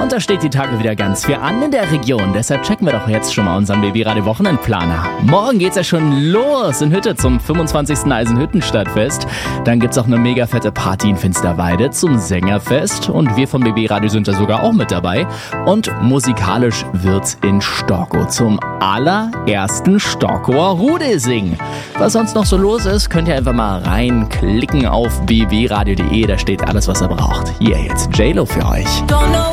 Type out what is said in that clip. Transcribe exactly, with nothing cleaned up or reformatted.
Und da steht die Tage wieder ganz viel an in der Region. Deshalb checken wir doch jetzt schon mal unseren B B Radio Wochenendplaner. Morgen geht's ja schon los in Hütte zum fünfundzwanzigsten Eisenhüttenstadtfest. Dann gibt's auch eine mega fette Party in Finsterwalde zum Sängerfest. Und wir vom B B Radio sind da sogar auch mit dabei. Und musikalisch wird's in Storkow zum allerersten Storkower Rudelsing. Was sonst noch so los ist, könnt ihr einfach mal reinklicken auf b b radio punkt de. Da steht alles, was ihr braucht. Hier jetzt J-Lo für euch.